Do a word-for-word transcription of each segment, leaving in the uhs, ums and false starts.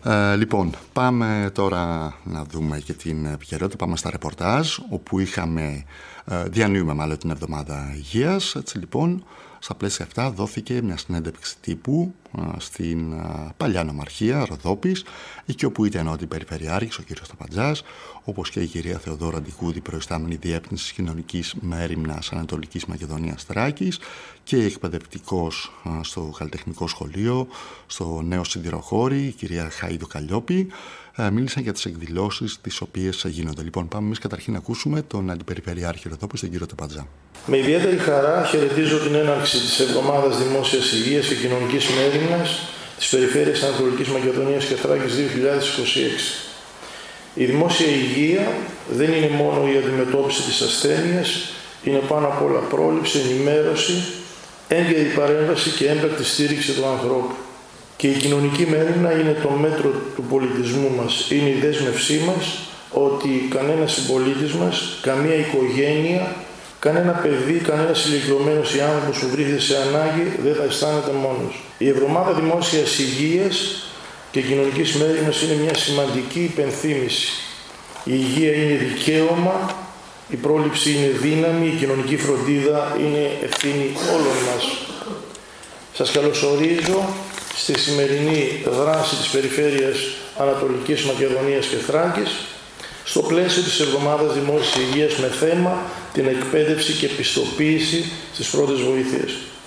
Ε, λοιπόν, πάμε τώρα να δούμε και την επικαιρότητα. Πάμε στα ρεπορτάζ, όπου είχαμε, ε, διανύουμε μάλλον την εβδομάδα υγείας. Έτσι λοιπόν, στα πλαίσια αυτά δόθηκε μια συνέντευξη τύπου ε, στην ε, παλιά νομαρχία Ροδόπης, εκεί όπου ήταν ο αντιπεριφερειάρχης, ο κ. Σταπατζάς, όπως και η κυρία Θεοδόρα Αντικούδη, προϊστάμενη διεύθυνσης κοινωνικής μέριμνας Ανατολικής Μακεδονίας Θράκης, και εκπαιδευτικός ε, στο καλλιτεχνικό σχολείο, στο νέο σιδηροχώρι, η κυρία Χαΐδο Καλλιόπη. Ε, μίλησαν για τις εκδηλώσεις τις οποίες γίνονται. Λοιπόν, πάμε εμείς καταρχήν να ακούσουμε τον αντιπεριφερειάρχη Ροδόπης, τον κύριο Σταπατζά. Με ιδιαίτερη χαρά χαιρετίζω την έναρξη της Εβδομάδας Δημόσιας Υγείας και Κοινωνικής Μέριμνας της Περιφέρειας Ανατολικής Μακεδονίας και Θράκης δύο χιλιάδες είκοσι έξι. Η δημόσια υγεία δεν είναι μόνο η αντιμετώπιση της ασθένειας, είναι πάνω απ' όλα πρόληψη, ενημέρωση, έγκαιρη παρέμβαση και έμπρακτη στήριξη του ανθρώπου. Και η κοινωνική μέριμνα είναι το μέτρο του πολιτισμού μας, είναι η δέσμευσή μας ότι κανένας συμπολίτης μας, καμία οικογένεια, κανένα παιδί, κανένας ηλικιωμένος ή άνθρωπος που βρίσκεται σε ανάγκη δεν θα αισθάνεται μόνος. Η Εβδομάδα Δημόσιας Υγείας και Κοινωνικής Μέριμνας είναι μια σημαντική υπενθύμηση. Η υγεία είναι δικαίωμα, η πρόληψη είναι δύναμη, η κοινωνική φροντίδα είναι ευθύνη όλων μας. Σας καλωσορίζω στη σημερινή δράση της Περιφέρειας Ανατολικής Μακεδονίας και Θράκης, στο πλαίσιο της Εβδομάδας Δημόσιας Υγείας με θέμα την εκπαίδευση και πιστοποίηση στις πρώτες βοήθειες.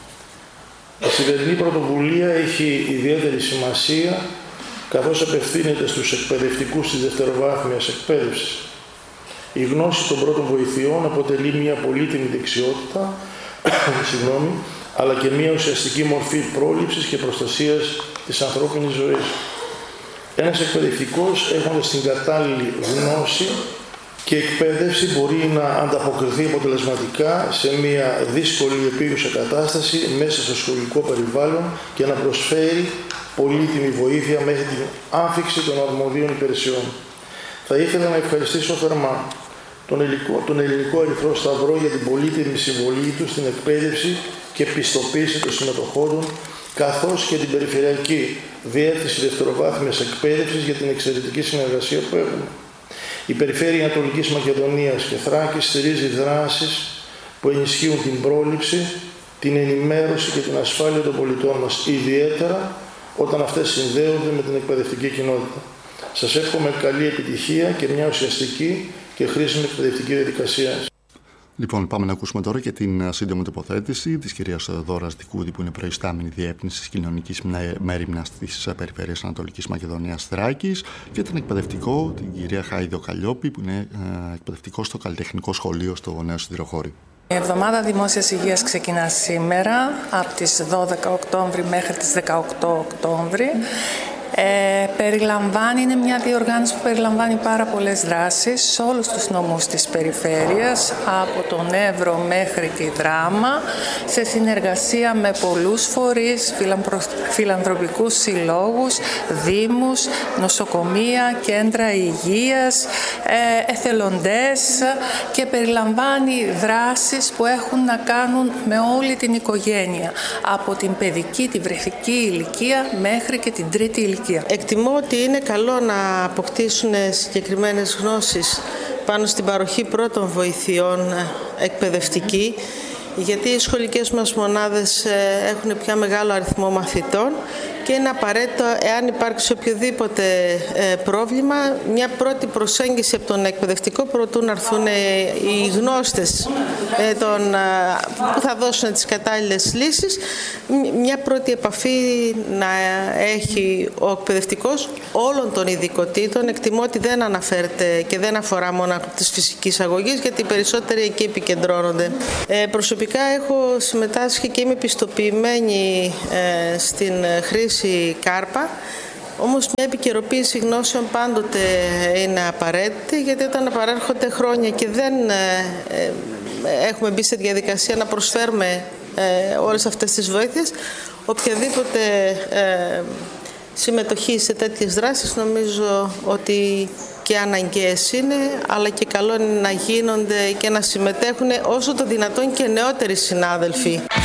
Η σημερινή πρωτοβουλία έχει ιδιαίτερη σημασία, καθώς απευθύνεται στους εκπαιδευτικούς της δευτεροβάθμιας εκπαίδευσης. Η γνώση των πρώτων βοηθειών αποτελεί μια πολύτιμη δεξιότητα, συγγνώμη, αλλά και μια ουσιαστική μορφή πρόληψης και προστασίας της ανθρώπινης ζωής. Ένας εκπαιδευτικός, έχοντας την κατάλληλη γνώση και εκπαίδευση, μπορεί να ανταποκριθεί αποτελεσματικά σε μια δύσκολη επίγουσα κατάσταση μέσα στο σχολικό περιβάλλον και να προσφέρει πολύτιμη βοήθεια μέχρι την άφιξη των αρμοδίων υπηρεσιών. Θα ήθελα να ευχαριστήσω θερμά τον ελληνικό, τον ελληνικό Ερυθρό Σταυρό για την πολύτιμη συμβολή του στην εκπαίδευση και πιστοποίηση των συμμετοχόντων, καθώς και την Περιφερειακή Διεύθυνση Δευτεροβάθμιας Εκπαίδευσης για την εξαιρετική συνεργασία που έχουμε. Η Περιφέρεια Ανατολικής Μακεδονίας και Θράκης στηρίζει δράσεις που ενισχύουν την πρόληψη, την ενημέρωση και την ασφάλεια των πολιτών μας, ιδιαίτερα όταν αυτές συνδέονται με την εκπαιδευτική κοινότητα. Σας εύχομαι καλή επιτυχία και μια ουσιαστική και χρήσιμη εκπαιδευτική διαδικασία. Λοιπόν, πάμε να ακούσουμε τώρα και την σύντομη τοποθέτηση της κυρίας Θεοδόρας Αντικούδη, που είναι προϊστάμενη διεύθυνσης κοινωνικής μέριμνας της Περιφέρειας Ανατολικής Μακεδονίας Θράκης, και τον εκπαιδευτικό, την κυρία Χαΐδο Καλλιόπη, που είναι εκπαιδευτικό στο καλλιτεχνικό σχολείο στο νέο σιδηροχώρι. Η Εβδομάδα Δημόσιας Υγείας ξεκινά σήμερα από τις δώδεκα Οκτώβρη μέχρι τις δεκαοκτώ Οκτώβρη. Ε, περιλαμβάνει, είναι μια διοργάνωση που περιλαμβάνει πάρα πολλές δράσεις σε όλους τους νομούς της περιφέρειας, από τον Εύρο μέχρι τη Δράμα, σε συνεργασία με πολλούς φορείς, φιλανθρωπικούς συλλόγους, δήμους, νοσοκομεία, κέντρα υγείας, ε, εθελοντές, και περιλαμβάνει δράσεις που έχουν να κάνουν με όλη την οικογένεια, από την παιδική, την βρεφική ηλικία μέχρι και την τρίτη ηλικία. Εκτιμώ ότι είναι καλό να αποκτήσουν συγκεκριμένες γνώσεις πάνω στην παροχή πρώτων βοηθειών εκπαιδευτική, γιατί οι σχολικές μας μονάδες έχουν πια μεγάλο αριθμό μαθητών και είναι απαραίτητο, εάν υπάρξει οποιοδήποτε πρόβλημα, μια πρώτη προσέγγιση από τον εκπαιδευτικό προτού να έρθουν οι γνώστες των, που θα δώσουν τις κατάλληλες λύσεις, μια πρώτη επαφή να έχει ο εκπαιδευτικός όλων των ειδικοτήτων. Εκτιμώ ότι δεν αναφέρεται και δεν αφορά μόνο της φυσικής αγωγής, γιατί οι περισσότεροι εκεί επικεντρώνονται. Ε, προσωπικά έχω συμμετάσχει και είμαι πιστοποιημένη ε, στην χρήση κάρπα, όμως μια επικαιροποίηση γνώσεων πάντοτε είναι απαραίτητη, γιατί όταν παρέρχονται χρόνια και δεν ε, έχουμε μπει σε διαδικασία να προσφέρουμε ε, όλες αυτές τις βοήθειες, οποιαδήποτε ε, συμμετοχή σε τέτοιες δράσεις νομίζω ότι και αναγκαίες είναι, αλλά και καλό είναι να γίνονται και να συμμετέχουν όσο το δυνατόν και νεότεροι συνάδελφοι.